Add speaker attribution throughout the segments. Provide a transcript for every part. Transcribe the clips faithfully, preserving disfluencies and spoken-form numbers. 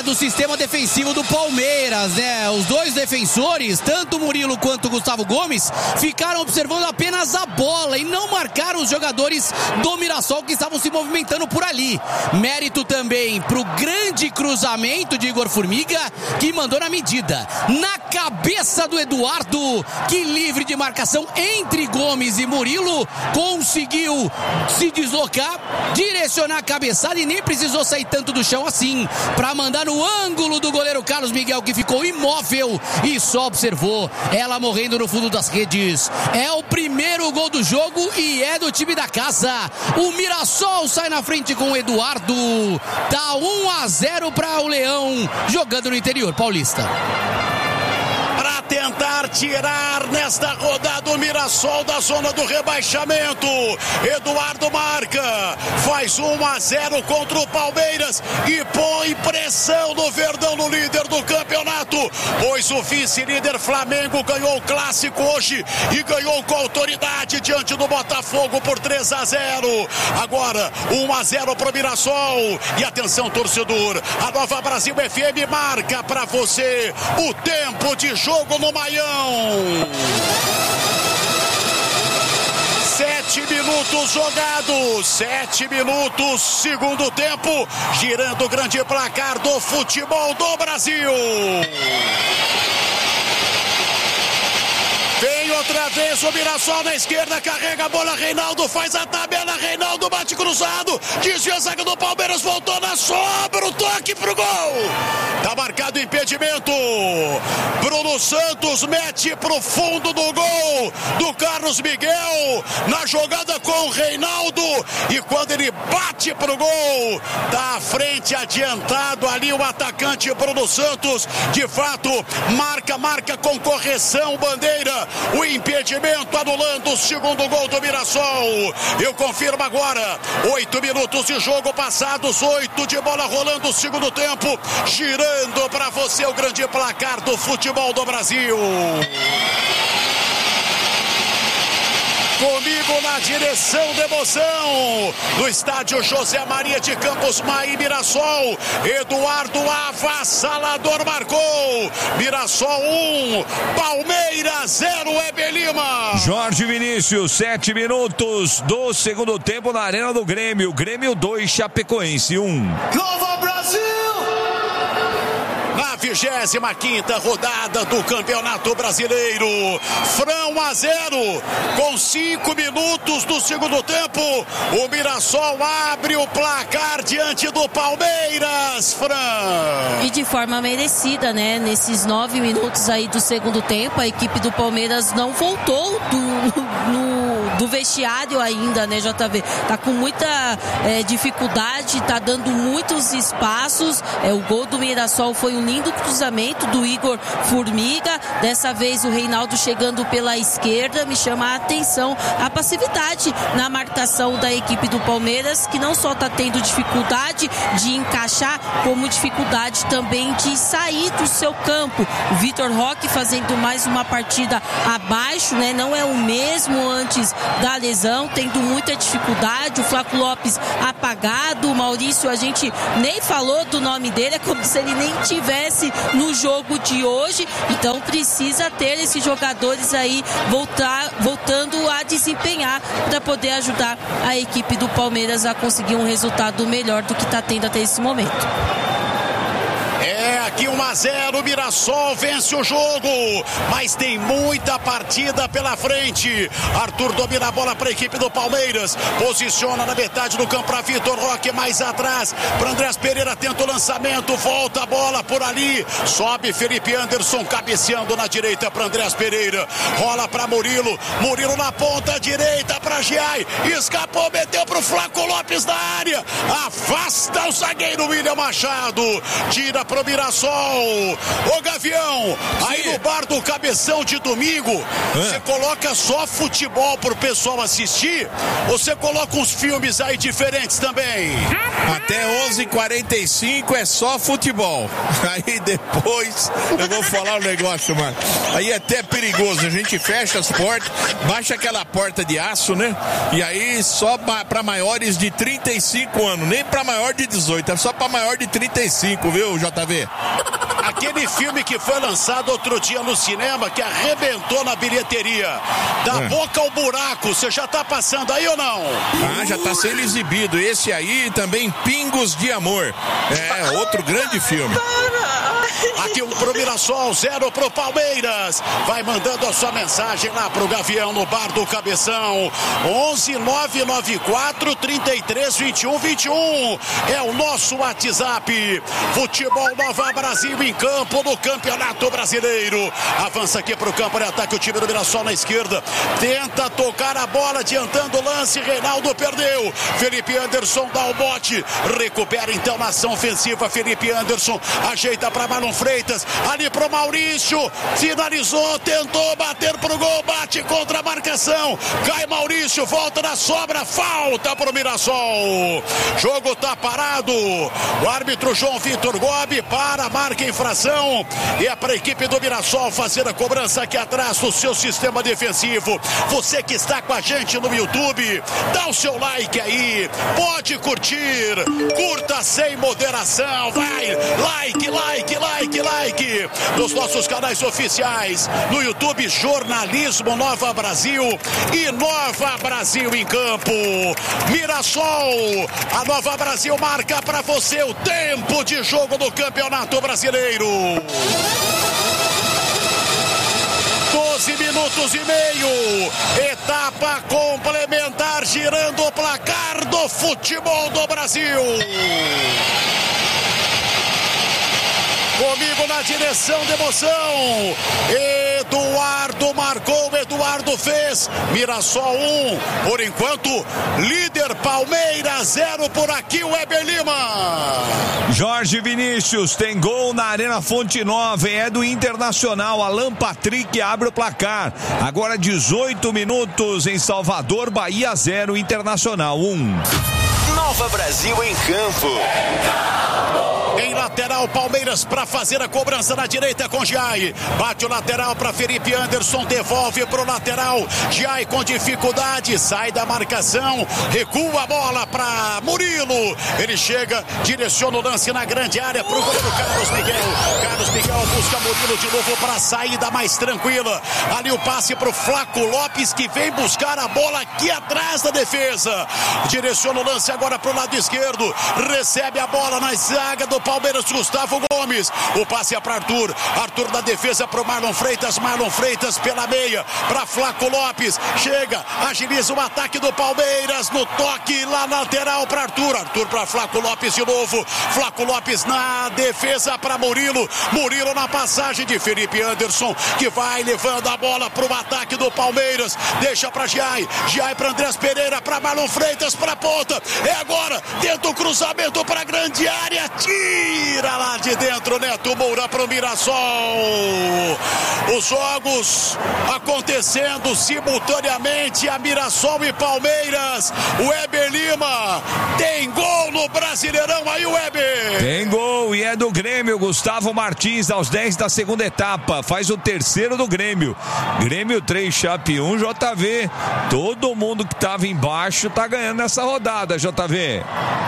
Speaker 1: do sistema defensivo do Palmeiras, né? Os dois defensores, tanto o Murilo quanto o Gustavo Gomes, ficaram observando apenas a bola e não marcaram os jogadores do Mirassol que estavam se movimentando por ali. Mérito também pro grande cruzamento de Igor Formiga, que mandou na medida, na cabeça do Eduardo, que livre de marcação entre Gomes e Murilo, conseguiu se deslocar, direcionar a cabeçada e nem precisou sair tanto do chão assim, para mandar no ângulo do goleiro Carlos Miguel, que ficou imóvel e só observou ela morrendo no fundo das redes. É o primeiro gol do jogo e é do time da casa. O Mirassol sai na frente com o Eduardo. Tá um a zero para o Leão, jogando no interior paulista.
Speaker 2: Para tentar tirar nesta rodada o Mirassol da zona do rebaixamento. Eduardo marca, faz um a zero contra o Palmeiras e põe pressão no Verdão, no líder do campeonato, pois o vice-líder Flamengo ganhou o clássico hoje e ganhou com autoridade diante do Botafogo por três a zero. Agora um a zero para o Mirassol. E atenção, torcedor, a Nova Brasil F M marca para você o tempo de jogo no Maião. Sete minutos jogados, sete minutos, segundo tempo, girando o grande placar do futebol do Brasil. Vem outra vez o Mirassol na esquerda, carrega a bola, Reinaldo faz a tabela, Reinaldo bate cruzado, desvia a zaga do Palmeiras, voltou na sobra, o toque pro gol. Tá marcado impedimento. Bruno Santos mete pro fundo do gol do Carlos Miguel, na jogada com o Reinaldo, e quando ele bate pro gol, tá à frente, adiantado ali o atacante Bruno Santos, de fato, marca, marca com correção, bandeira, o impedimento, anulando o segundo gol do Mirassol. Eu confirmo agora, oito minutos de jogo passados, oito de bola rolando o segundo tempo, girando para você o grande placar do futebol do Brasil. Comigo na direção da emoção, no estádio José Maria de Campos, Maí, Mirassol, Eduardo avassalador marcou, Mirassol um, Palmeiras zero, Heber Lima.
Speaker 3: Jorge Vinícius, sete minutos do segundo tempo na Arena do Grêmio, Grêmio dois, Chapecoense um.
Speaker 2: Nova Brasil! Na vigésima quinta rodada do Campeonato Brasileiro, Fran um a zero, com cinco minutos do segundo tempo, o Mirassol abre o placar diante do Palmeiras, Fran.
Speaker 4: E de forma merecida, né? Nesses nove minutos aí do segundo tempo, a equipe do Palmeiras não voltou do, no, do vestiário ainda, né, J V? Tá com muita é, dificuldade, tá dando muitos espaços. É, o gol do Mirassol foi um lindo cruzamento do Igor Formiga, dessa vez o Reinaldo chegando pela esquerda. Me chama a atenção a passividade na marcação da equipe do Palmeiras, que não só está tendo dificuldade de encaixar, como dificuldade também de sair do seu campo. O Vitor Roque fazendo mais uma partida abaixo, né? Não é o mesmo antes da lesão, tendo muita dificuldade. O Flaco Lopes apagado, o Maurício, a gente nem falou do nome dele, é como se ele nem tivesse no jogo de hoje. Então precisa ter esses jogadores aí voltar, voltando a desempenhar para poder ajudar a equipe do Palmeiras a conseguir um resultado melhor do que está tendo até esse momento.
Speaker 2: É aqui um a zero, Mirassol vence o jogo, mas tem muita partida pela frente. Arthur domina a bola para a equipe do Palmeiras, posiciona na metade do campo para Vitor Roque, mais atrás para Andrés Pereira, tenta o lançamento, volta a bola por ali, sobe Felipe Anderson, cabeceando na direita para Andrés Pereira, rola para Murilo, Murilo na ponta direita para Giai, escapou, meteu para o Flaco Lopes da área, afasta o zagueiro William Machado, tira para o Mirassol. Mirassol. Ô Gavião, aí no bar do Cabeção de domingo, você coloca só futebol pro pessoal assistir ou você coloca uns filmes aí diferentes também?
Speaker 5: Até onze e quarenta e cinco é só futebol. Aí depois eu vou falar um negócio, mano. Aí é até perigoso. A gente fecha as portas, baixa aquela porta de aço, né? E aí só para maiores de trinta e cinco anos, nem para maior de dezoito, é só para maior de trinta e cinco, viu, J V?
Speaker 2: Aquele filme que foi lançado outro dia no cinema, que arrebentou na bilheteria, Da é. Boca ao Buraco, você já tá passando aí ou não?
Speaker 5: Ah, já tá sendo exibido. Esse aí também, Pingos de Amor. É, outro grande filme.
Speaker 2: Aqui um pro Mirassol, zero pro Palmeiras. Vai mandando a sua mensagem lá pro Gavião no bar do Cabeção. onze nove nove quatro, trinta e três, vinte e um, vinte e um. É o nosso WhatsApp. Futebol Nova Brasil em campo no Campeonato Brasileiro. Avança aqui pro campo de ataque o time do Mirassol na esquerda. Tenta tocar a bola, adiantando o lance. Reinaldo perdeu. Felipe Anderson dá o bote. Recupera então na ação ofensiva. Felipe Anderson ajeita para Marlon Freitas. Ali pro Maurício. Finalizou, tentou bater pro gol. Bate contra a marcação. Cai Maurício, volta na sobra. Falta pro Mirassol. Jogo tá parado. O árbitro João Vitor Gobi para, marca infração. E é para a equipe do Mirassol fazer a cobrança aqui atrás do seu sistema defensivo. Você que está com a gente no YouTube, dá o seu like aí. Pode curtir. Curta sem moderação. Vai, like, like, like, like. Nos nossos canais oficiais. No YouTube, Jornalismo Nova Brasil e Nova Brasil em Campo. Mirassol, a Nova Brasil marca para você o tempo de jogo do Campeonato Brasileiro. doze minutos e meio. Etapa complementar, girando o placar do futebol do Brasil. Comigo na direção de emoção, Eduardo marcou, Eduardo fez. Mirassol um, por enquanto, líder Palmeiras zero por aqui, o Weber Lima.
Speaker 3: Jorge Vinícius tem gol na Arena Fonte Nova, é do Internacional. Alan Patrick abre o placar. Agora dezoito minutos em Salvador, Bahia zero, Internacional um.
Speaker 6: Nova Brasil em campo.
Speaker 2: Em lateral, Palmeiras para fazer a cobrança na direita com Giai. Bate o lateral para Felipe Anderson, devolve para o lateral. Giai com dificuldade, sai da marcação, recua a bola para Murilo. Ele chega, direciona o lance na grande área para o goleiro Carlos Miguel. Carlos Miguel busca Murilo de novo para a saída mais tranquila. Ali o passe para o Flaco Lopes, que vem buscar a bola aqui atrás da defesa. Direciona o lance agora para o lado esquerdo. Recebe a bola na zaga do Palmeiras, Gustavo Gomes. O passe é para Arthur. Arthur da defesa para o Marlon Freitas. Marlon Freitas pela meia para Flaco Lopes. Chega, agiliza o ataque do Palmeiras no toque lá lateral para Arthur. Arthur para Flaco Lopes de novo. Flaco Lopes na defesa para Murilo. Murilo na passagem de Felipe Anderson, que vai levando a bola para o ataque do Palmeiras. Deixa para Giai. Giai para Andrés Pereira, para Marlon Freitas, para a ponta. É agora. Tenta o cruzamento para a grande área. Tira lá de dentro, Neto Moura para o Mirassol. Os jogos acontecendo simultaneamente, a Mirassol e Palmeiras. O Weber Lima tem gol no Brasileirão aí, o Weber.
Speaker 3: Tem gol e é do Grêmio. Gustavo Martins aos dez da segunda etapa. Faz o terceiro do Grêmio. Grêmio três, Chape um, J V. Todo mundo que estava embaixo tá ganhando nessa rodada, J V.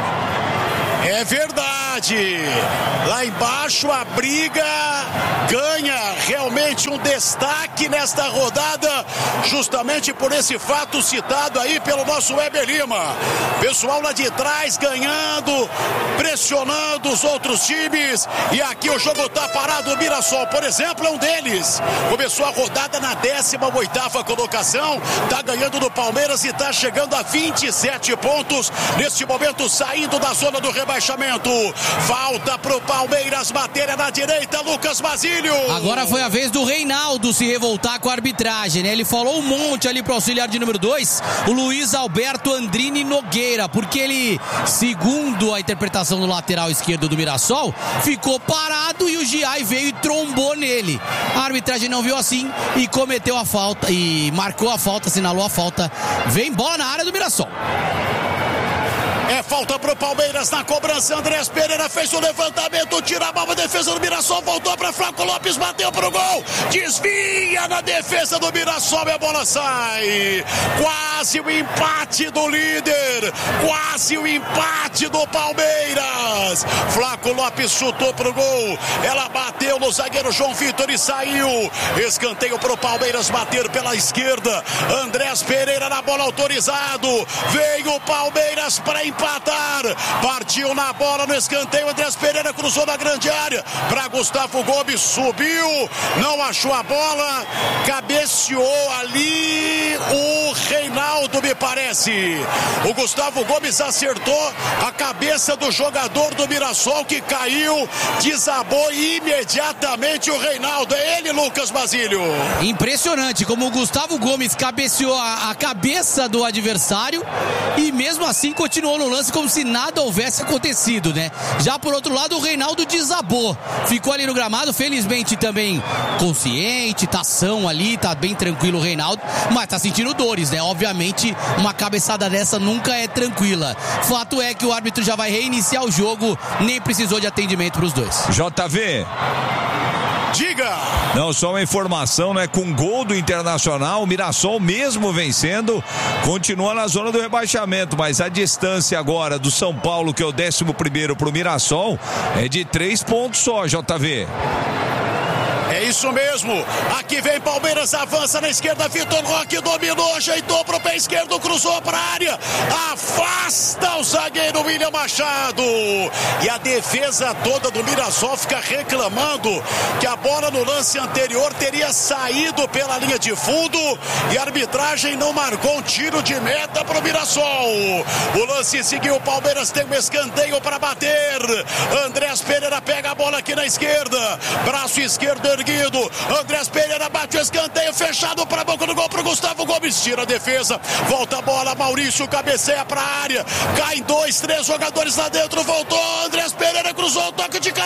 Speaker 2: É verdade. Lá embaixo a briga ganha realmente um destaque nesta rodada, justamente por esse fato citado aí pelo nosso Weber Lima. Pessoal lá de trás ganhando, pressionando os outros times. E aqui o jogo tá parado. O Mirassol, por exemplo, é um deles. Começou a rodada na décima oitava colocação, tá ganhando do Palmeiras e tá chegando a vinte e sete pontos. Neste momento saindo da zona do rebaixamento. Falta pro Palmeiras, matéria na direita, Lucas Basílio.
Speaker 1: Agora foi a vez do Reinaldo se revoltar com a arbitragem, né? Ele falou um monte ali pro auxiliar de número dois, o Luiz Alberto Andrini Nogueira, porque ele, segundo a interpretação do lateral esquerdo do Mirassol, ficou parado e o Giai veio e trombou nele. A arbitragem não viu assim e cometeu a falta, e marcou a falta, assinalou a falta. Vem bola na área do Mirassol.
Speaker 2: É falta pro Palmeiras na cobrança. Andrés Pereira fez o levantamento, tira a bola, defesa do Mirassol, voltou para Franco Lopes, bateu pro gol, desvia na defesa do Mirassol e a bola sai. Quase o empate do líder, quase o empate do Palmeiras. Franco Lopes chutou pro gol, ela bateu no zagueiro João Vitor e saiu. Escanteio pro Palmeiras bater pela esquerda. Andrés Pereira na bola, autorizado. Veio o Palmeiras para empatar. Partiu na bola no escanteio. Andrés Pereira cruzou na grande área para Gustavo Gomes, subiu, não achou a bola, cabeceou ali o Reinaldo, me parece. O Gustavo Gomes acertou a cabeça do jogador do Mirassol, que caiu, desabou imediatamente o Reinaldo. É ele, Lucas Basílio.
Speaker 1: Impressionante como o Gustavo Gomes cabeceou a, a cabeça do adversário e mesmo assim continuou no lance como se nada houvesse acontecido, né? Já por outro lado, o Reinaldo desabou, ficou ali no gramado, felizmente também consciente, tá são ali, tá bem tranquilo o Reinaldo, mas tá sentindo dores, né? Obviamente, uma cabeçada dessa nunca é tranquila. Fato é que o árbitro já vai reiniciar o jogo, nem precisou de atendimento pros dois.
Speaker 3: J V.
Speaker 2: Diga!
Speaker 3: Não, só uma informação, né? Com gol do Internacional, o Mirassol, mesmo vencendo, continua na zona do rebaixamento, mas a distância agora do São Paulo, que é o décimo primeiro pro Mirassol, é de três pontos só, J V.
Speaker 2: É isso mesmo, aqui vem Palmeiras, avança na esquerda, Vitor Roque dominou, ajeitou pro pé esquerdo, cruzou pra área, afasta o zagueiro William Machado, e a defesa toda do Mirassol fica reclamando que a bola no lance anterior teria saído pela linha de fundo e a arbitragem não marcou um tiro de meta pro Mirassol. O lance seguiu, o Palmeiras tem um escanteio para bater. Andrés Pereira pega a bola aqui na esquerda, braço esquerdo erguido, Andrés Pereira bate o escanteio, fechado para a boca do gol pro Gustavo Gomes, tira a defesa, volta a bola, Maurício cabeceia para a área, cai dois, três jogadores lá dentro, voltou, Andrés Pereira cruzou o toque de